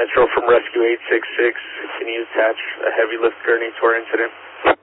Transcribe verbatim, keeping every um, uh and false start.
Metro from Rescue eight six six. Can you attach a heavy lift gurney to our incident?